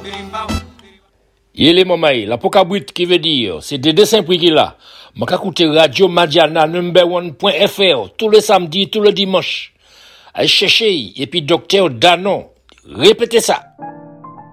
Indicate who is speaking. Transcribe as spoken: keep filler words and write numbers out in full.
Speaker 1: Il est momai, la pokabrit qui veut dire, c'est des dessins prix qu'il a. M'a écouter Radio Madiana number one point f r tous les samedis, tous les dimanches. Allez chercher, et puis docteur Danon. Répétez ça.